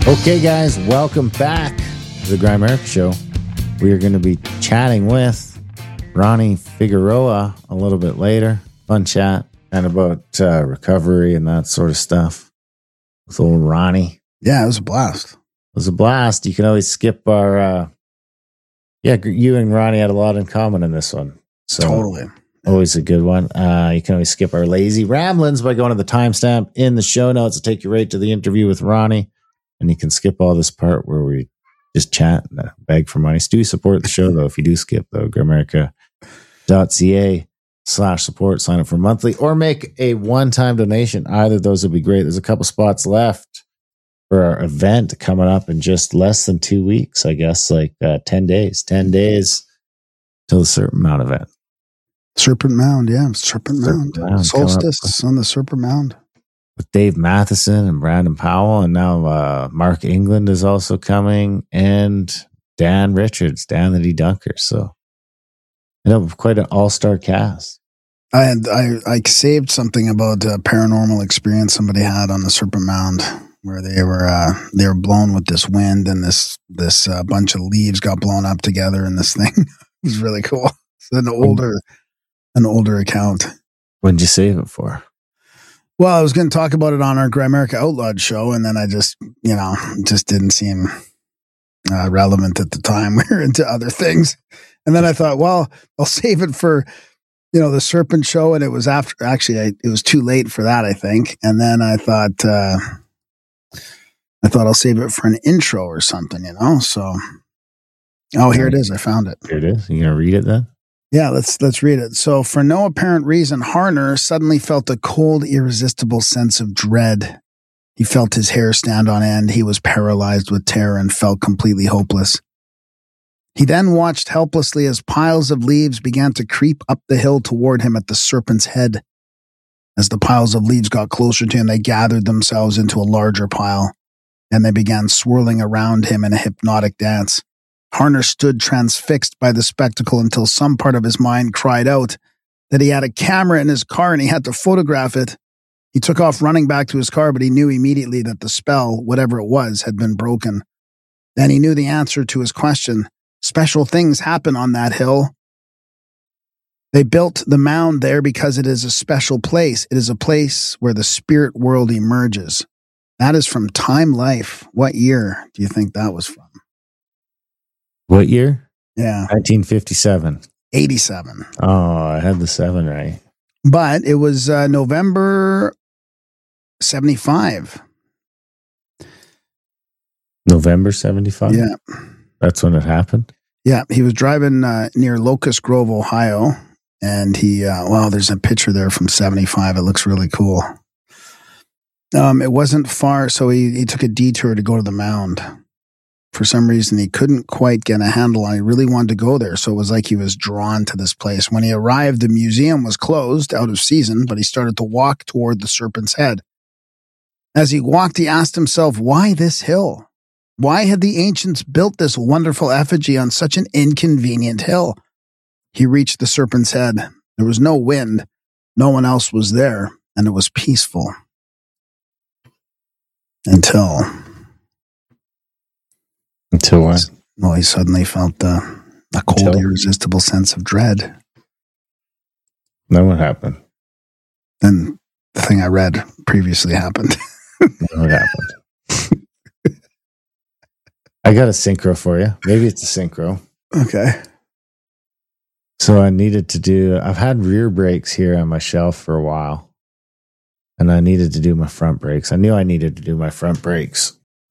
Okay, guys, welcome back to the Grimerica Show. We are going to be chatting with Ronnie Figueroa a little bit later. Fun chat, and about recovery and that sort of stuff with old Ronnie. Yeah, it was a blast. It was a blast. You can always skip our... you and Ronnie had a lot in common in this one. So Totally. Always a good one. You can always skip our lazy ramblings by going to the timestamp in the show notes to take you right to the interview with Ronnie. And you can skip all this part where we just chat and beg for money. Do support the show, though, if you do skip, though. Grimerica.ca/support. Sign up for monthly or make a one-time donation. Either of those would be great. There's a couple spots left for our event coming up in just less than 2 weeks, I guess, like 10 days. 10 days till the Serpent Mound event. Serpent Mound, yeah. Serpent Mound. Solstice on the Serpent Mound. With Dave Matheson and Brandon Powell, and now Mark England is also coming, and Dan Richards, Dan the Dunker. So, quite an all-star cast. I saved something about a paranormal experience somebody had on the Serpent Mound, where they were blown with this wind, and this bunch of leaves got blown up together, and this thing was really cool. It's an older account. When did you save it for? Well, I was going to talk about it on our Grimerica Outlawed show, and then I just didn't seem relevant at the time. We were into other things. And then I thought, well, I'll save it for, the Serpent show. And it was it was too late for that, I think. And then I thought I'll save it for an intro or something, So, here it is. I found it. Here it is. You going to read it then? Yeah, let's read it. So, for no apparent reason, Harner suddenly felt a cold, irresistible sense of dread. He felt his hair stand on end. He was paralyzed with terror and felt completely hopeless. He then watched helplessly as piles of leaves began to creep up the hill toward him at the Serpent's Head. As the piles of leaves got closer to him, they gathered themselves into a larger pile, and they began swirling around him in a hypnotic dance. Harner stood transfixed by the spectacle until some part of his mind cried out that he had a camera in his car and he had to photograph it. He took off running back to his car, but he knew immediately that the spell, whatever it was, had been broken. Then he knew the answer to his question. Special things happen on that hill. They built the mound there because it is a special place. It is a place where the spirit world emerges. That is from Time Life. What year do you think that was from? What year? Yeah. 1957. 87. Oh, I had the 7 right. But it was November 75. November 75? Yeah. That's when it happened? Yeah. He was driving near Locust Grove, Ohio. And there's a picture there from 75. It looks really cool. It wasn't far, so he took a detour to go to the mound. For some reason, he couldn't quite get a handle on it. He really wanted to go there, so it was like he was drawn to this place. When he arrived, the museum was closed, out of season, but he started to walk toward the Serpent's Head. As he walked, he asked himself, why this hill? Why had the ancients built this wonderful effigy on such an inconvenient hill? He reached the Serpent's Head. There was no wind. No one else was there, and it was peaceful. Until what? Well, he suddenly felt a cold, irresistible sense of dread. Then what happened? Then the thing I read previously happened. What happened? I got a synchro for you. Maybe it's a synchro. Okay. So I've had rear brakes here on my shelf for a while, and I needed to do my front brakes. I knew I needed to do my front brakes.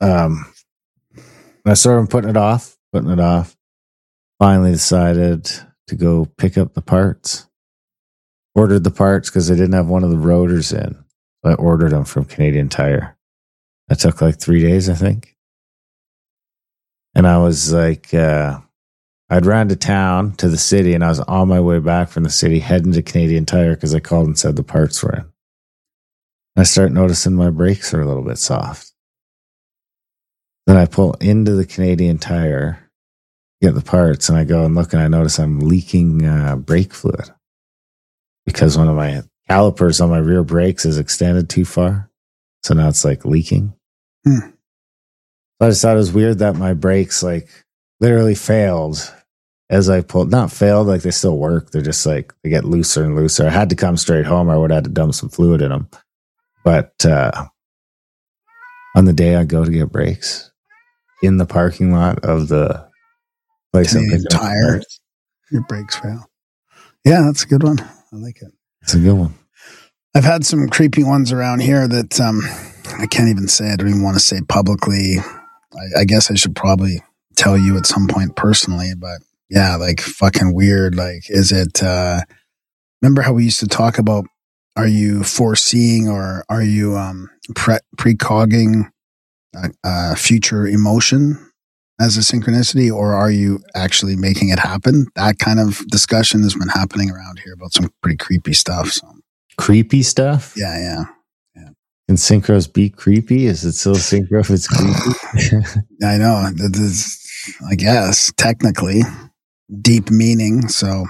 I started putting it off. Finally decided to go pick up the parts. Ordered the parts because I didn't have one of the rotors in. So I ordered them from Canadian Tire. That took like 3 days, I think. And I was like, I'd ran to town, to the city, and I was on my way back from the city, heading to Canadian Tire because I called and said the parts were in. I start noticing my brakes are a little bit soft. Then I pull into the Canadian Tire, get the parts, and I go and look, and I notice I'm leaking brake fluid because one of my calipers on my rear brakes is extended too far. So now it's like leaking. So I just thought it was weird that my brakes like literally failed as I pulled. Not failed, like they still work. They're just like they get looser and looser. I had to come straight home, or I would have had to dump some fluid in them. But on the day I go to get brakes in the parking lot of the place, tire, your brakes fail. Yeah, that's a good one. I like it. It's a good one. I've had some creepy ones around here that I can't even say. I don't even want to say publicly. I guess I should probably tell you at some point personally, but yeah, like fucking weird. Like, is it, remember how we used to talk about, are you foreseeing or are you precogging future emotion as a synchronicity, or are you actually making it happen? That kind of discussion has been happening around here about some pretty creepy stuff. So. Creepy stuff? Yeah. Can synchros be creepy? Is it still synchro if it's creepy? I know. That is, I guess, technically deep meaning. So,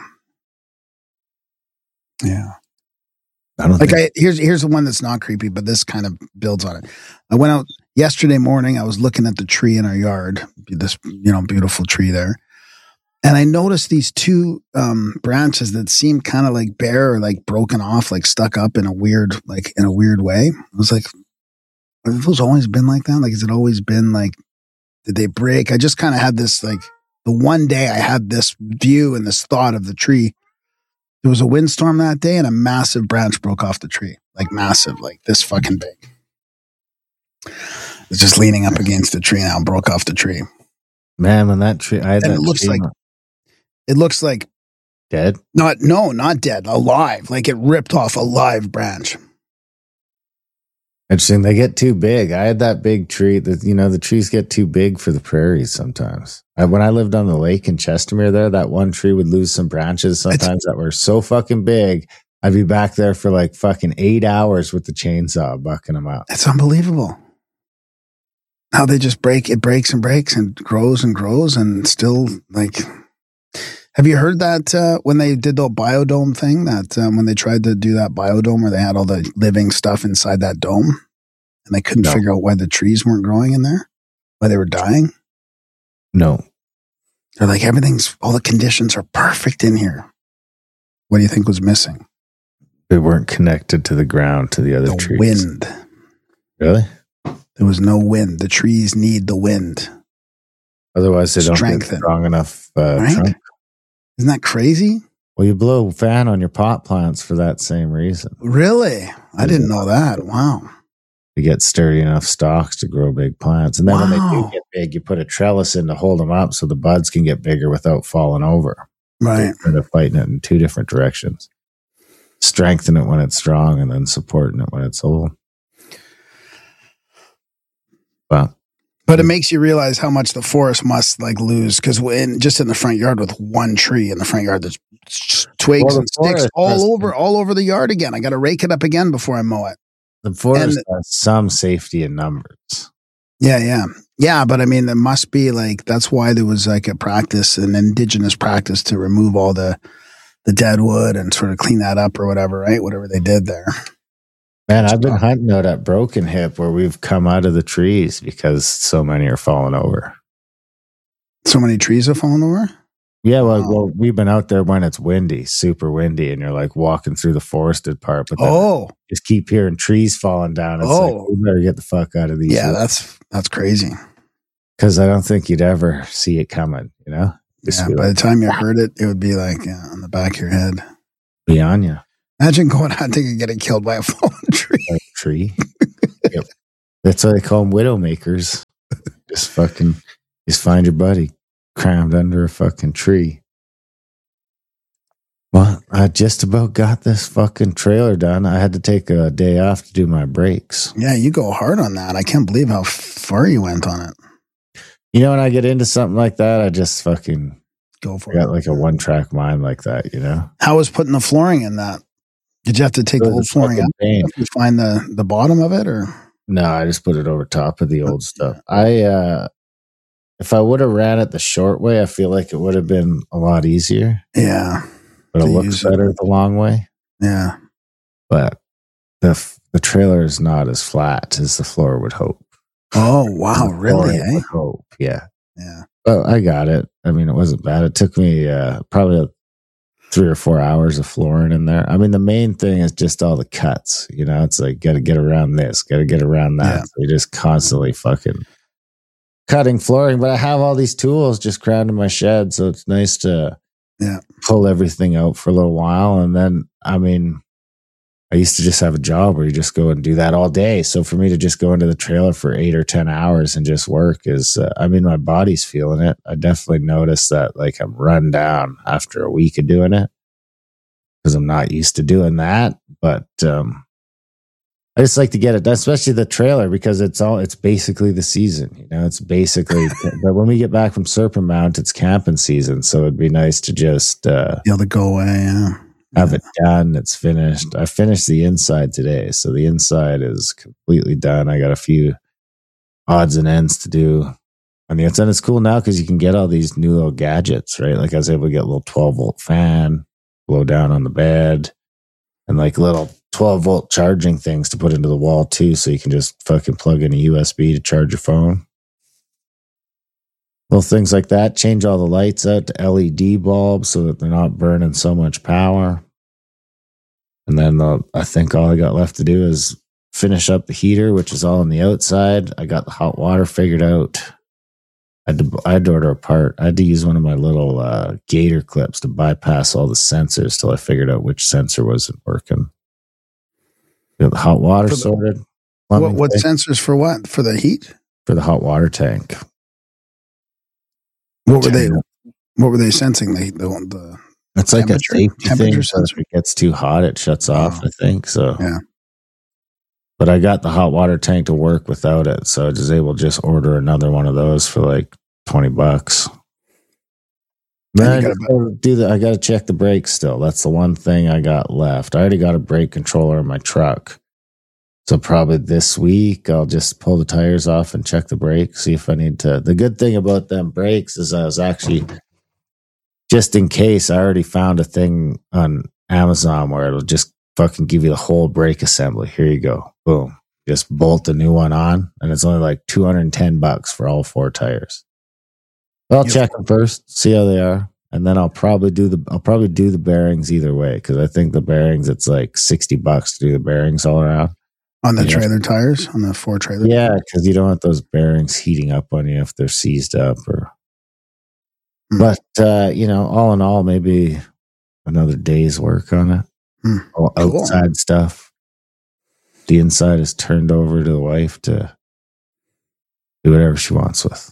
yeah. I don't think. Here's the one that's not creepy, but this kind of builds on it. I went out yesterday morning. I was looking at the tree in our yard, this beautiful tree there, and I noticed these two branches that seemed kind of like bare or like broken off, like stuck up in a weird way. I was like, have those always been like that? Like, has it always been like, did they break? I just kind of had this, like, the one day I had this view and this thought of the tree. There was a windstorm that day and a massive branch broke off the tree. Like massive, like this fucking big. It's just leaning up against the tree now, broke off the tree. Man, when that tree, it looks like dead. Not dead, alive. Like it ripped off a live branch. Interesting. They get too big. I had that big tree that, the trees get too big for the prairies sometimes. When I lived on the lake in Chestermere there, that one tree would lose some branches sometimes that were so fucking big. I'd be back there for like fucking 8 hours with the chainsaw bucking them out. It's unbelievable. How they just breaks and breaks and grows and still like. Have you heard that when they did the biodome thing, that when they tried to do that biodome where they had all the living stuff inside that dome and they couldn't figure out why the trees weren't growing in there, why they were dying? No. They're like, all the conditions are perfect in here. What do you think was missing? They weren't connected to the ground, to the other trees. Wind. Really? There was no wind. The trees need the wind. Otherwise, they don't get strong enough trunk. Isn't that crazy? Well, you blow a fan on your pot plants for that same reason. Really? I didn't know that. Wow. To get sturdy enough stalks to grow big plants. And then when they do get big, you put a trellis in to hold them up so the buds can get bigger without falling over. Right. They're fighting it in two different directions. Strengthen it when it's strong and then supporting it when it's old. But it makes you realize how much the forest must like lose, because just in the front yard with one tree in the front yard, there's twigs and sticks all over the yard again. I got to rake it up again before I mow it. The forest has some safety in numbers. Yeah. But I mean, there must be like, that's why there was like an indigenous practice to remove all the dead wood and sort of clean that up or whatever, right? Whatever they did there. Man, I've been hunting out at Broken Hip where we've come out of the trees because so many are falling over. So many trees have fallen over? Yeah, well, we've been out there when it's windy, super windy, and you're like walking through the forested part, but then just keep hearing trees falling down. It's like, we better get the fuck out of these. Yeah, that's crazy. Because I don't think you'd ever see it coming, Just by the time you heard it, it would be like on the back of your head. Be on you. Imagine going hunting and getting killed by a fallen tree. Yep. That's why they call them widowmakers. Just find your buddy crammed under a fucking tree. Well, I just about got this fucking trailer done. I had to take a day off to do my brakes. Yeah, you go hard on that. I can't believe how far you went on it. When I get into something like that, I just fucking go for it. Got like a one-track mind like that, How was putting the flooring in that? Did you have to take the old flooring out? Did you find the bottom of it, or? No, I just put it over top of the old stuff. If I would have ran it the short way, I feel like it would have been a lot easier. Yeah. But it looks better the long way. Yeah. But the trailer is not as flat as the floor would hope. Oh, wow. Really? Eh? Hope. Yeah. Yeah. But I got it. I mean, it wasn't bad. It took me probably 3 or 4 hours of flooring in there. I mean, the main thing is just all the cuts. You know, it's like, got to get around this, got to get around that. Yeah. So you're just constantly fucking cutting flooring. But I have all these tools just crammed in my shed. So it's nice to pull everything out for a little while. And then, I mean, I used to just have a job where you just go and do that all day. So for me to just go into the trailer for 8 or 10 hours and just work is, I mean, my body's feeling it. I definitely noticed that like I'm run down after a week of doing it because I'm not used to doing that. But I just like to get it done, especially the trailer, because it's basically the season. You know, it's basically, but when we get back from Serpent Mount, it's camping season. So it'd be nice to just be able to go away. Yeah. Have it done. It's finished. I finished the inside today. So the inside is completely done. I got a few odds and ends to do on the outside. It's cool now because you can get all these new little gadgets, right? Like I was able to get a little 12-volt fan, blow down on the bed, and like little 12-volt charging things to put into the wall too. So you can just fucking plug in a USB to charge your phone. Little things like that. Change all the lights out to LED bulbs so that they're not burning so much power. And then I think all I got left to do is finish up the heater, which is all on the outside. I got the hot water figured out. I had to order a part. I had to use one of my little gator clips to bypass all the sensors till I figured out which sensor wasn't working. Got the hot water sorted. What sensors for what? For the heat? For the hot water tank. What were they sensing? The it's like a safety thing. So if it gets too hot, it shuts off, I think. So yeah. But I got the hot water tank to work without it. So I was able to just order another one of those for like $20. Then I got to check the brakes still. That's the one thing I got left. I already got a brake controller in my truck. So probably this week I'll just pull the tires off and check the brakes, see if I need to. The good thing about them brakes is I was actually, just in case, I already found a thing on Amazon where it'll just fucking give you the whole brake assembly. Here you go. Boom. Just bolt the new one on. And it's only like $210 for all 4 tires. But I'll check them first, see how they are. And then I'll probably do the bearings either way. Because I think the bearings, it's like $60 to do the bearings all around. On the trailer tires? On the 4 trailer? Yeah, because you don't want those bearings heating up on you if they're seized up. But, all in all, maybe another day's work on it. All outside stuff. The inside is turned over to the wife to do whatever she wants with.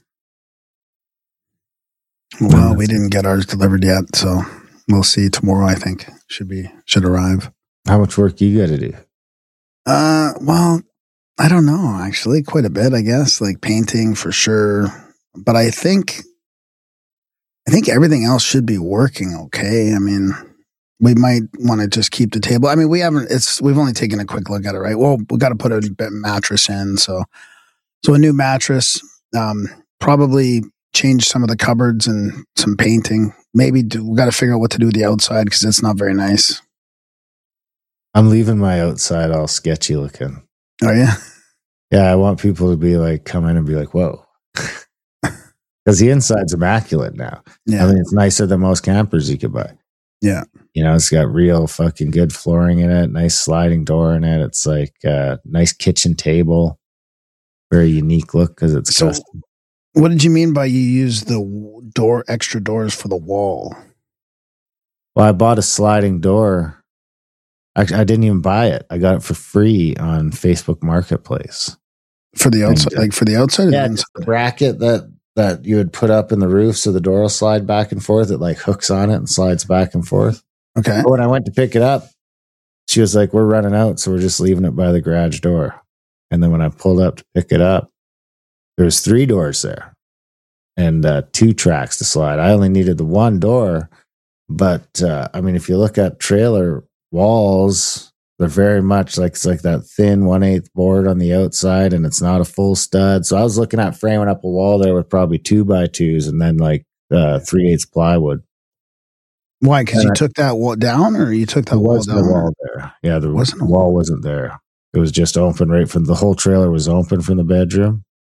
Well, we didn't get ours delivered yet, so we'll see tomorrow, I think. Should arrive. How much work you got to do? Well, I don't know, actually. Quite a bit, I guess. Like painting for sure. But I think everything else should be working okay. I mean, we might want to just keep the table. I mean, we've only taken a quick look at it, right? Well, we got to put a mattress in. So a new mattress, probably change some of the cupboards and some painting. Maybe we got to figure out what to do with the outside because it's not very nice. I'm leaving my outside all sketchy looking. Oh, yeah? Yeah, I want people to be like, come in and be like, whoa. Because the inside's immaculate now. Yeah. I mean, it's nicer than most campers you could buy. Yeah. It's got real fucking good flooring in it, nice sliding door in it. It's like a nice kitchen table. Very unique look because it's custom. What did you mean by you use the extra doors for the wall? Well, I bought a sliding door. Actually, I didn't even buy it. I got it for free on Facebook Marketplace. For the outside, like for the outside? Yeah, the bracket that you would put up in the roof so the door will slide back and forth. It like hooks on it and slides back and forth. Okay. But when I went to pick it up, she was like, we're running out, so we're just leaving it by the garage door. And then when I pulled up to pick it up, there's 3 doors there and 2 tracks to slide. I only needed the 1 door. But, I mean, if you look at trailer walls, they're very much like, it's like that thin 1/8 board on the outside and it's not a full stud. So I was looking at framing up a wall there with probably 2x2s and then like 3/8 plywood. Why? Because you took that wall down or you took that wall down? The wall there. Yeah, the wall wasn't there. It was just open right from the whole trailer was open from the bedroom.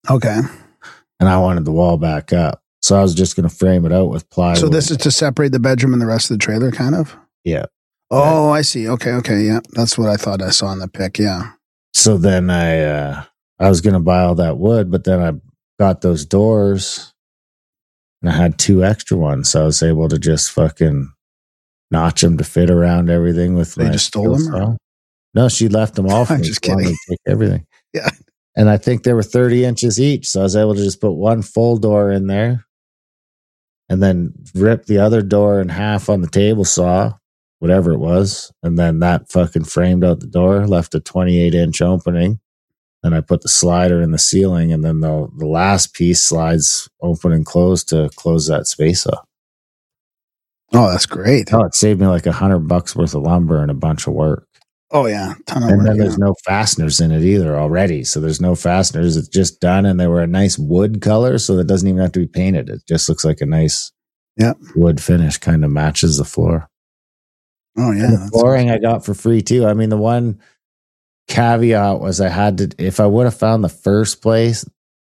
Okay. and I wanted the wall back up. So I was just going to frame it out with plywood. So this is to separate the bedroom and the rest of the trailer, kind of? Yeah. Oh, I see. Okay. Yeah. That's what I thought I saw in the pic. Yeah. So then I was going to buy all that wood, but then I got those doors and I had 2 extra ones. So I was able to just fucking notch them to fit around everything with They just stole them? Or? No, she left them all for I'm me. just kidding. Take everything. Yeah. And I think they were 30 inches each. So I was able to just put one full door in there and then rip the other door in half on the table saw, whatever it was. And then that fucking framed out the door, left a 28-inch opening. Then I put the slider in the ceiling, and then the last piece slides open and close to close that space up. Oh, that's great. Oh, it saved me like $100 worth of lumber and a bunch of work. Oh, yeah. Ton of and work, then there's no fasteners in it either already. So there's no fasteners. It's just done, and they were a nice wood color, so it doesn't even have to be painted. It just looks like a nice wood finish, kind of matches the floor. Oh, yeah. And the flooring I got for free, too. I mean, the one caveat was I had to, if I would have found the first place,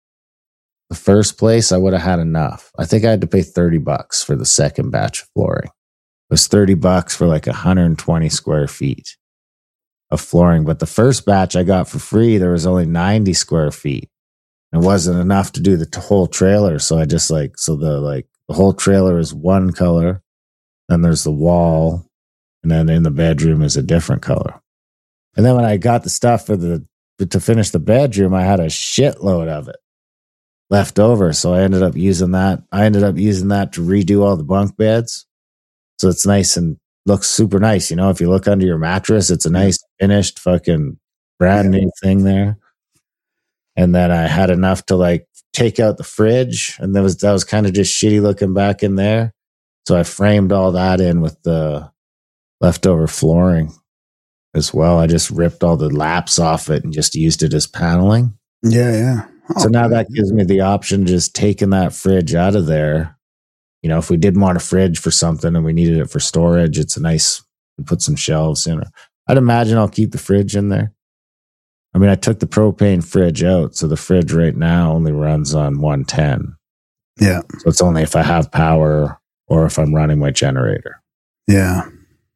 I would have had enough. I think I had to pay $30 for the second batch of flooring. It was $30 for like 120 square feet of flooring. But the first batch I got for free, there was only 90 square feet. It wasn't enough to do the whole trailer. So I just the whole trailer is one color. Then there's the wall. And then in the bedroom is a different color. And then when I got the stuff to finish the bedroom, I had a shitload of it left over. So I ended up using that. To redo all the bunk beds. So it's nice and looks super nice. You know, if you look under your mattress, it's a nice finished fucking brand new thing there. And then I had enough to like take out the fridge, and that was kind of just shitty looking back in there. So I framed all that in with the leftover flooring as well. I just ripped all the laps off it and just used it as paneling. Yeah. Oh, so now that gives me the option of just taking that fridge out of there. You know, if we didn't want a fridge for something and we needed it for storage, it's a nice, put some shelves in it. I'd imagine I'll keep the fridge in there. I mean, I took the propane fridge out, so the fridge right now only runs on 110. Yeah. So it's only if I have power or if I'm running my generator. Yeah.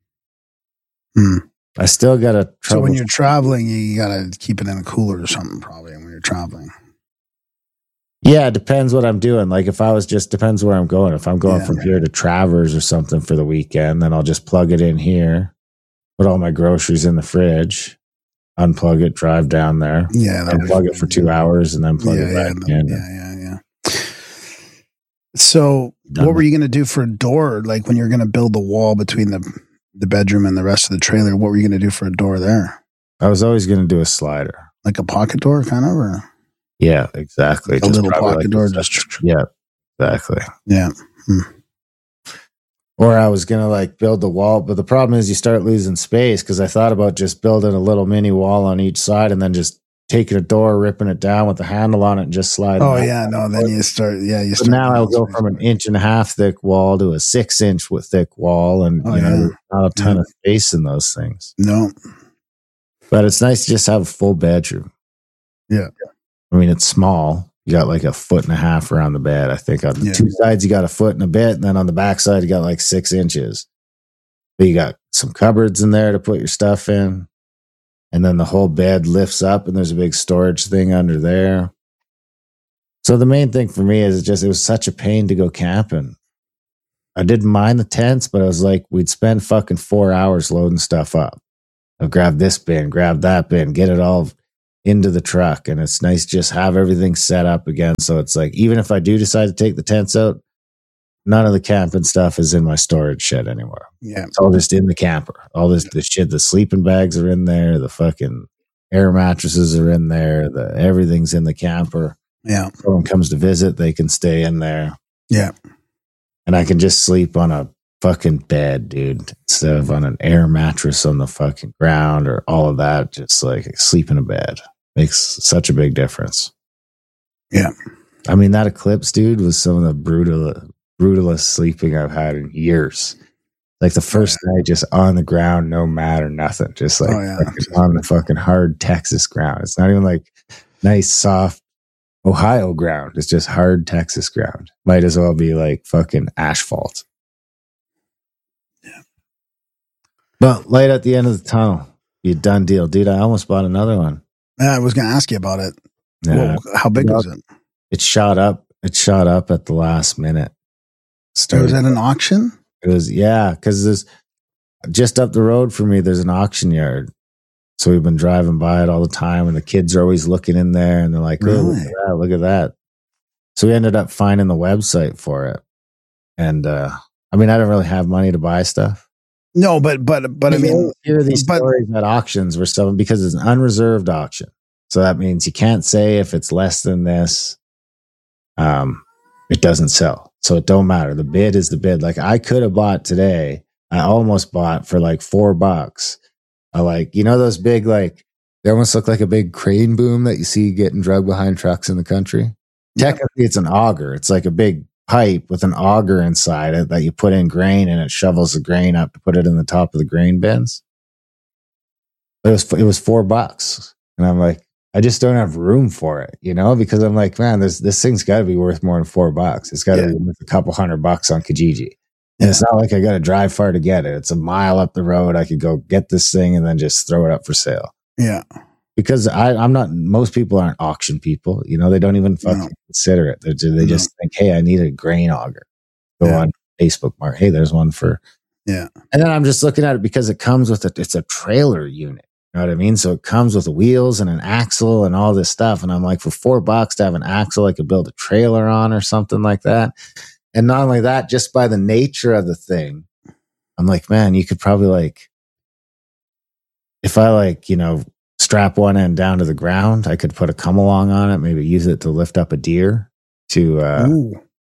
I still got to trouble. So when you're traveling, you got to keep it in a cooler or something probably when you're traveling. Yeah, it depends what I'm doing. Like if I was depends where I'm going. If I'm going from here to Travers or something for the weekend, then I'll just plug it in here, put all my groceries in the fridge, unplug it, drive down there. Yeah. And plug it for 2 hours and then plug it back in. Yeah. So what were you going to do for a door? Like when you're going to build the wall between the bedroom and the rest of the trailer, what were you going to do for a door there? I was always going to do a slider. Like a pocket door kind of? Or? Yeah, exactly. A little pocket door. Yeah, exactly. Yeah. Or I was going to like build the wall. But the problem is you start losing space, because I thought about just building a little mini wall on each side and then just taking a door, ripping it down with a handle on it and just sliding. Oh, yeah. No, then you start. So now I'll go from an 1.5 inch thick wall to a 6 inch thick wall. And there's not a ton of space in those things. No. But it's nice to just have a full bedroom. Yeah. I mean, it's small. You got like 1.5 feet around the bed. I think on the two sides, you got 1 foot and a bit. And then on the back side, you got like 6 inches. But you got some cupboards in there to put your stuff in. And then the whole bed lifts up and there's a big storage thing under there. So the main thing for me is it was such a pain to go camping. I didn't mind the tents, but I was like, we'd spend fucking 4 hours loading stuff up. I'll grab this bin, grab that bin, get it all into the truck. And it's nice to just have everything set up again. So it's like, even if I do decide to take the tents out, none of the camping stuff is in my storage shed anymore. Yeah. It's all just in the camper. All the shit, the sleeping bags are in there. The fucking air mattresses are in there. Everything's in the camper. Yeah. If someone comes to visit, they can stay in there. Yeah. And I can just sleep on a fucking bed, dude, instead of on an air mattress on the fucking ground or all of that. Just like sleep in a bed makes such a big difference. Yeah. I mean, that Eclipse, dude, was some of the brutalest sleeping I've had in years. Like the first night, just on the ground, no mat or nothing, just like on the fucking hard Texas ground. It's not even like nice, soft Ohio ground. It's just hard Texas ground. Might as well be like fucking asphalt. Yeah. But light at the end of the tunnel. Be a done deal. Dude, I almost bought another one. Yeah, I was going to ask you about it. Yeah. Well, how big was it? It shot up. It shot up at the last minute. Was that an auction? It was, yeah, because there's just up the road from me, there's an auction yard. So we've been driving by it all the time, and the kids are always looking in there, and they're like, "Oh, Really? look at that." So we ended up finding the website for it, and I mean, I don't really have money to buy stuff. No, but I mean, hear these stories at auctions where someone, because it's an unreserved auction, so that means you can't say if it's less than this, it doesn't sell. So it don't matter. The bid is the bid. Like I could have bought today. I almost bought for like $4. I like, you know, those big, like, they almost look like a big crane boom that you see getting dragged behind trucks in the country. Yeah. Technically, it's an auger. It's like a big pipe with an auger inside it that you put in grain, and it shovels the grain up to put it in the top of the grain bins. It was $4. And I'm like, I just don't have room for it, you know, because I'm like, man, this thing's got to be worth more than $4. It's got to be worth a couple $100 on Kijiji. And it's not like I got to drive far to get it. It's a mile up the road. I could go get this thing and then just throw it up for sale. Yeah. Because I'm not, most people aren't auction people. You know, they don't even fucking consider it. They just think, hey, I need a grain auger. Go on Facebook Mark. Hey, there's one for. Yeah. And then I'm just looking at it because it comes with it's a trailer unit. You know what I mean? So it comes with wheels and an axle and all this stuff. And I'm like, for $4 to have an axle, I could build a trailer on or something like that. And not only that, just by the nature of the thing, I'm like, man, you could probably like, if I like, you know, strap one end down to the ground, I could put a come along on it, maybe use it to lift up a deer to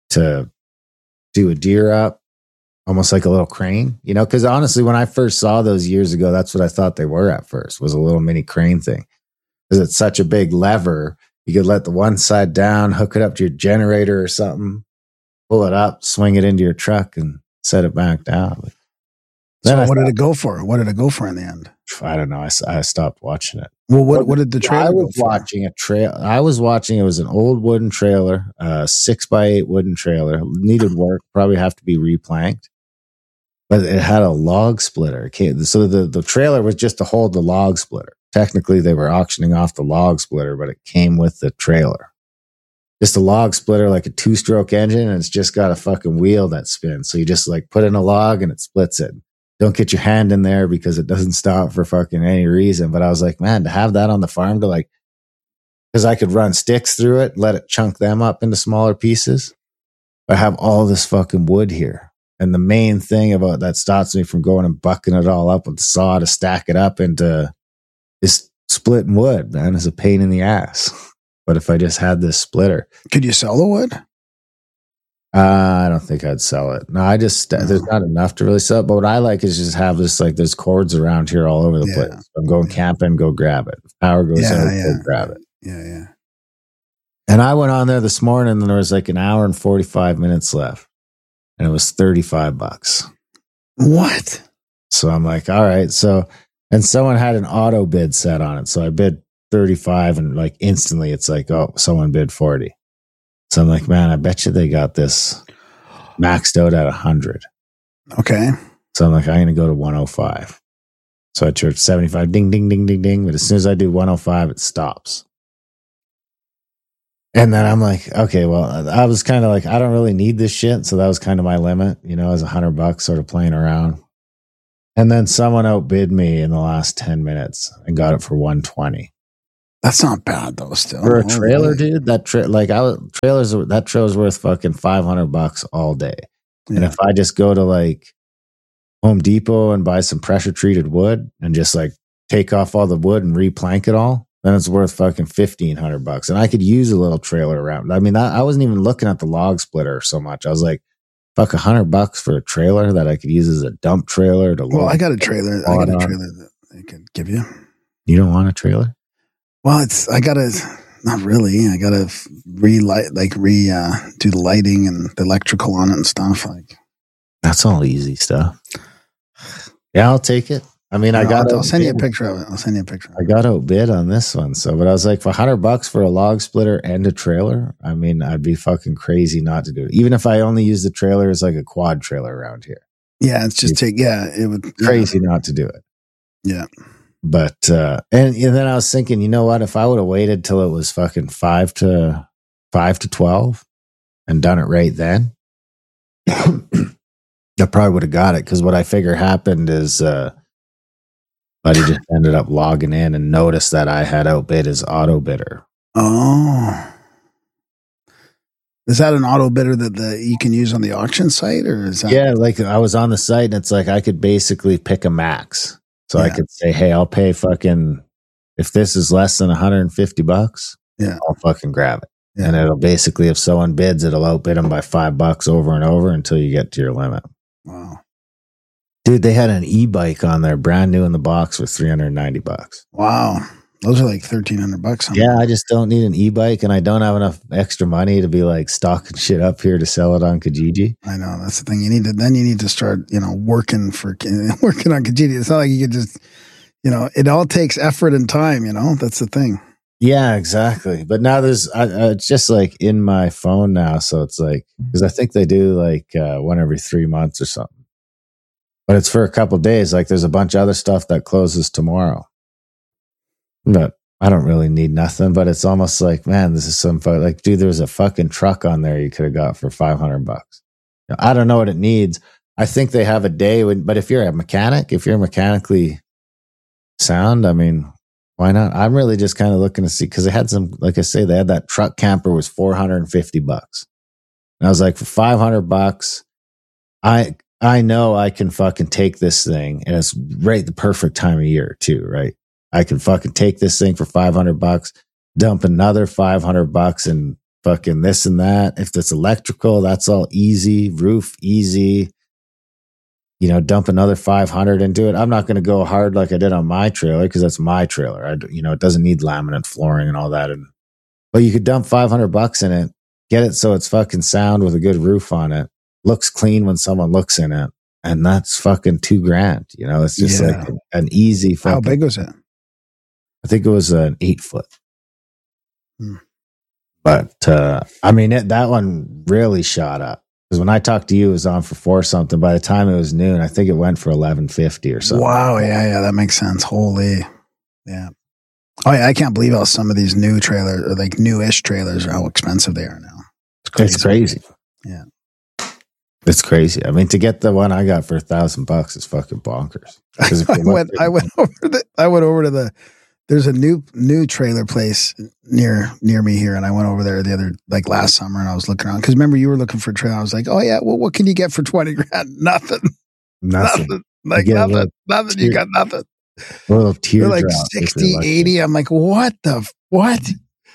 do a deer up, almost like a little crane, you know, because honestly, when I first saw those years ago, that's what I thought they were at first, was a little mini crane thing. Because it's such a big lever, you could let the one side down, hook it up to your generator or something, pull it up, swing it into your truck, and set it back down. So what did it go for? What did it go for in the end? I don't know. I stopped watching it. Well, what did the trailer go for? I was watching, it was an old wooden trailer, 6x8 wooden trailer. Needed work, probably have to be replanked. But it had a log splitter. So the trailer was just to hold the log splitter. Technically, they were auctioning off the log splitter, but it came with the trailer. Just a log splitter, like a 2-stroke engine, and it's just got a fucking wheel that spins. So you just like put in a log and it splits it. Don't get your hand in there because it doesn't stop for fucking any reason. But I was like, man, to have that on the farm, to like, because I could run sticks through it, let it chunk them up into smaller pieces. But I have all this fucking wood here. And the main thing about that stops me from going and bucking it all up with the saw to stack it up into this splitting wood, man, is a pain in the ass. But if I just had this splitter. Could you sell the wood? I don't think I'd sell it. No, there's not enough to really sell it. But what I like is just have this, like, there's cords around here all over the place. If I'm going camping, go grab it. If power goes out, go grab it. Yeah. And I went on there this morning and there was like an hour and 45 minutes left. And it was $35. What? So I'm like, all right. So, and someone had an auto bid set on it. So I bid 35 and like instantly it's like, oh, someone bid 40. So I'm like, man, I bet you they got this maxed out at 100. Okay. So I'm like, I'm going to go to 105. So I charge 75, ding, ding, ding, ding, ding. But as soon as I do 105, it stops. And then I'm like, okay, well, I was kind of like, I don't really need this shit. So that was kind of my limit, you know, as $100 sort of playing around. And then someone outbid me in the last 10 minutes and got it for 120. That's not bad though. Still for a trailer, dude. That trailer's worth fucking $500 all day. Yeah. And if I just go to like Home Depot and buy some pressure treated wood and just like take off all the wood and replank it all, then it's worth fucking $1,500. And I could use a little trailer around. I mean, I wasn't even looking at the log splitter so much. I was like, fuck, $100 for a trailer that I could use as a dump trailer. I got a trailer. That I could give you. You don't want a trailer? Well, not really. I gotta do the lighting and the electrical on it and stuff. Like, that's all easy stuff. Yeah, I'll take it. I mean, I'll send you a picture of it. I got outbid on this one. So, but I was like, for $100 for a log splitter and a trailer, I mean, I'd be fucking crazy not to do it. Even if I only use the trailer as like a quad trailer around here. Yeah, it's just it would crazy not to do it. Yeah. But and then I was thinking, you know what? If I would have waited till it was fucking 5 to 12 and done it right then, I probably would have got it. Because what I figure happened is Buddy just ended up logging in and noticed that I had outbid his auto bidder. Oh. Is that an auto bidder that you can use on the auction site, or is that? Yeah, like I was on the site and it's like I could basically pick a max. So I could say, hey, I'll pay fucking, if this is less than $150, I'll fucking grab it. Yeah. And it'll basically, if someone bids, it'll outbid them by $5 over and over until you get to your limit. Wow. Dude, they had an e-bike on there, brand new in the box for $390. Wow. Those are like $1,300. Yeah, I just don't need an e-bike, and I don't have enough extra money to be like stocking shit up here to sell it on Kijiji. I know, that's the thing. You need to start, working on Kijiji. It's not like you could just, it all takes effort and time. That's the thing. Yeah, exactly. But now there's, it's just like in my phone now, so it's like, because I think they do like one every 3 months or something. But it's for a couple days. Like there's a bunch of other stuff that closes tomorrow. But I don't really need nothing. But it's almost like, man, this is some like, dude, there's a fucking truck on there you could have got for $500. I don't know what it needs. I think they have a day but if you're a mechanic, if you're mechanically sound, I mean, why not? I'm really just kind of looking to see, because they had some, like I say, they had that truck camper was $450. And I was like, for $500, I know I can fucking take this thing, and it's right the perfect time of year too, right? I can fucking take this thing for $500, dump another $500 and fucking this and that. If it's electrical, that's all easy. Roof, easy. Dump another 500 into it. I'm not going to go hard like I did on my trailer, because that's my trailer. It doesn't need laminate flooring and all that. But you could dump $500 in it, get it so it's fucking sound with a good roof on it. Looks clean when someone looks in it, and that's fucking $2,000. It's just like an easy fucking. How big was it? I think it was an 8 foot. But I mean, that one really shot up, because when I talked to you, it was on for 4 something. By the time it was noon, I think it went for $11.50 or something. Wow, yeah, that makes sense. Holy, yeah. Oh yeah, I can't believe how some of these new trailers, or like newish trailers, are how expensive they are now. It's crazy. Yeah. It's crazy. I mean, to get the one I got for $1,000 is fucking bonkers. I went over to there's a new trailer place near me here, and I went over there last summer, and I was looking around, because remember you were looking for a trailer. I was like, oh yeah, well, what can you get for $20,000? Nothing. Like nothing. Nothing. You got nothing. A little teardrop. They're like 60, 80. I'm like, what? Get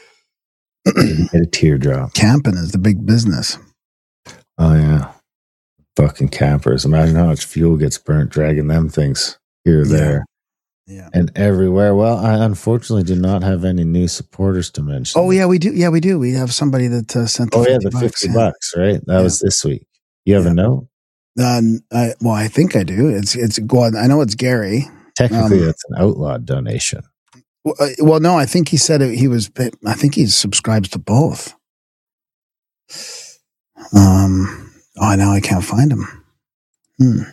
a teardrop. Camping is the big business. Oh yeah. Fucking campers. Imagine how much fuel gets burnt dragging them things here or there. Yeah. And everywhere. Well, I unfortunately do not have any new supporters to mention. Oh yeah, we do. Yeah, we do. We have somebody that sent the $50, right? That was this week. You have a note? I think I do. It's well, I know it's Gary. Technically, that's an outlawed donation. Well, no, I think he said he was. I think he subscribes to both. Oh, now I can't find him.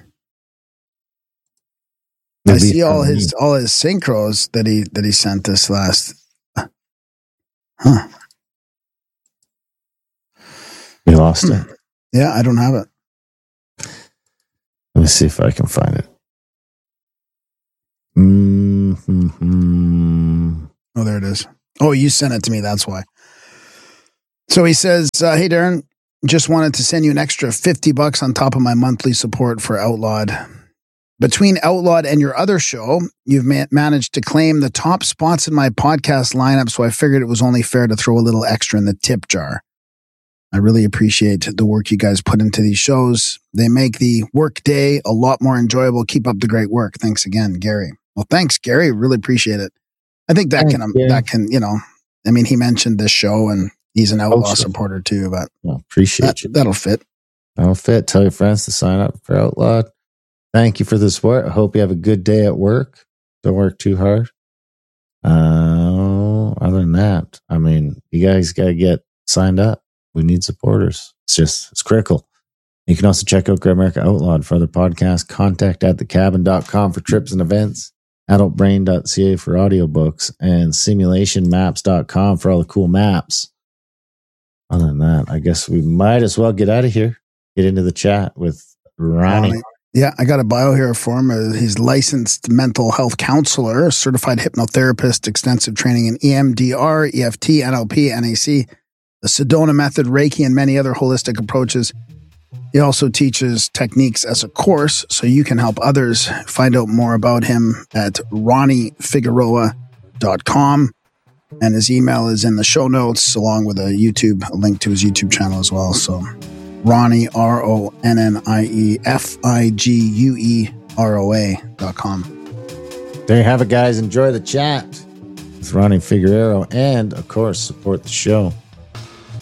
I see all his synchros that he sent this last. Huh? You lost it. Yeah, I don't have it. Let me see if I can find it. Oh, there it is. Oh, you sent it to me. That's why. So he says, "Hey, Darren. Just wanted to send you an extra $50 on top of my monthly support for Outlawed. Between Outlawed and your other show, you've managed to claim the top spots in my podcast lineup, so I figured it was only fair to throw a little extra in the tip jar. I really appreciate the work you guys put into these shows. They make the work day a lot more enjoyable. Keep up the great work. Thanks again, Gary." Well, thanks, Gary. Really appreciate it. I think that can, I mean, he mentioned this show, and he's an Outlaw supporter too, but appreciate you. That'll fit. That'll fit. Tell your friends to sign up for Outlawed. Thank you for the support. I hope you have a good day at work. Don't work too hard. Other than that, I mean, you guys got to get signed up. We need supporters. It's critical. You can also check out Great America Outlawed for other podcasts. Contact at thecabin.com for trips and events. Adultbrain.ca for audiobooks. And simulationmaps.com for all the cool maps. Other than that, I guess we might as well get out of here. Get into the chat with Ronnie. Yeah, I got a bio here for him. He's licensed mental health counselor, certified hypnotherapist, extensive training in EMDR, EFT, NLP, NAC, the Sedona method, Reiki, and many other holistic approaches. He also teaches techniques as a course, so you can help others. Find out more about him at ronniefigueroa.com. And his email is in the show notes, along with a link to his YouTube channel as well. So Ronnie, RONNIEFIGUEROA.com. There you have it, guys. Enjoy the chat with Ronnie Figueroa, and of course, support the show.